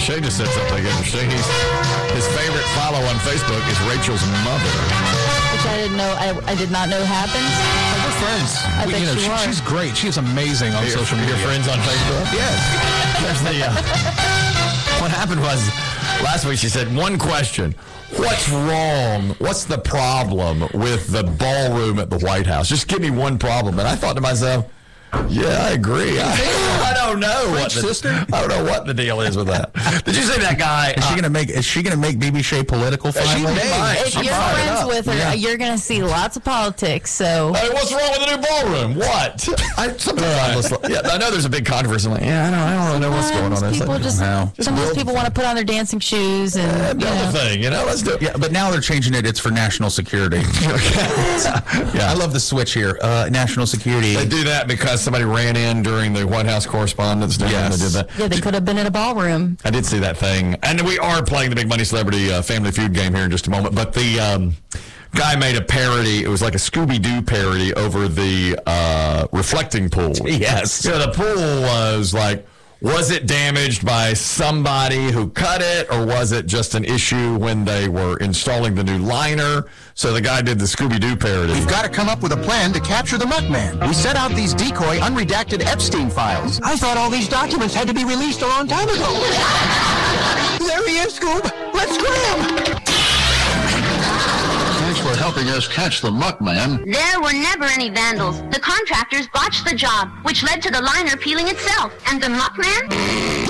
Shea just said something interesting. His favorite follow on Facebook is Rachel's mother. Which I didn't know. I did not know happened. We're friends. I bet you are. She's great. She's amazing on social media. Your friends on Facebook? Yes. There's the, what happened was, last week she said, one question. What's wrong? What's the problem with the ballroom at the White House? Just give me one problem. And I thought to myself, yeah, I agree. I don't know French sister? I don't know what the deal is with that. Did you see that guy? Is she gonna make BB Shea political finally? If you're friends with her, you're going to see lots of politics. So, hey, what's wrong with the new ballroom? What? I know there's a big controversy. I'm like, I don't really know what's going on. Sometimes people want to put on their dancing shoes and build the thing. Let's do it. Yeah, but now they're changing it. It's for national security. I love the switch here. National security. They do that because somebody ran in during the White House Correspondents' Day. Yes. They did that. Yeah, they could have been in a ballroom. I did see that thing. And we are playing the Big Money Celebrity Family Feud game here in just a moment. But the guy made a parody. It was like a Scooby-Doo parody over the reflecting pool. Yes. The pool was like, was it damaged by somebody who cut it, or was it just an issue when they were installing the new liner? So the guy did the Scooby-Doo parody. We've got to come up with a plan to capture the Muckman. We set out these decoy, unredacted Epstein files. I thought all these documents had to be released a long time ago. There he is, Scoob. Let's scram. Thanks for helping us catch the Muckman. There were never any vandals. The contractors botched the job, which led to the liner peeling itself. And the Muckman?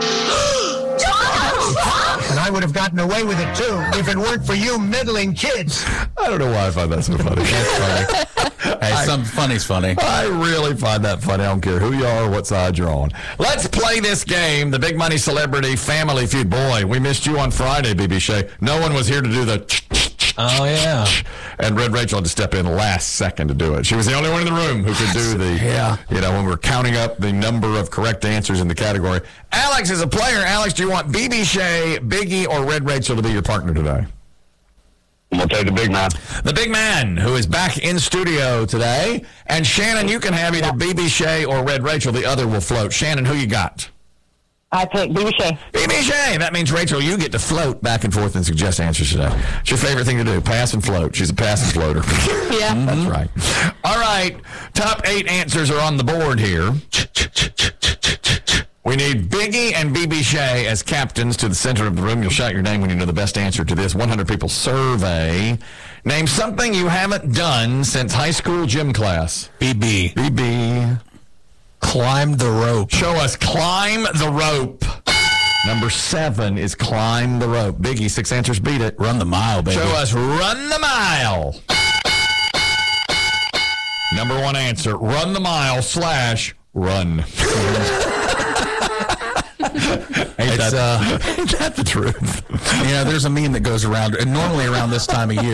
And I would have gotten away with it, too, if it weren't for you middling kids. I don't know why I find that so funny. That's funny. Hey, something funny's funny. I really find that funny. I don't care who you are or what side you're on. Let's play this game, the Big Money Celebrity Family Feud. Boy, we missed you on Friday, BB Shea. No one was here to do the oh, yeah. And Red Rachel had to step in last second to do it. She was the only one in the room who could do the, when we were counting up the number of correct answers in the category. Alex is a player. Alex, do you want BB Shea, Biggie, or Red Rachel to be your partner today? We'll take the big man. The big man, who is back in studio today. And Shannon, you can have either BB Shea or Red Rachel. The other will float. Shannon, who you got? I pick BB Shea. BB Shea. That means, Rachel, you get to float back and forth and suggest answers today. It's your favorite thing to do, pass and float. She's a pass and floater. Yeah. That's right. All right. Top 8 answers are on the board here. We need Biggie and BB Shea as captains to the center of the room. You'll shout your name when you know the best answer to this 100 people survey. Name something you haven't done since high school gym class. BB. Climb the rope. Show us climb the rope. Number 7 is climb the rope. Biggie, 6 answers beat it. Run the mile, baby. Show us run the mile. Number 1 answer, run the mile / run. Ain't that the truth? There's a meme that goes around, and normally around this time of year.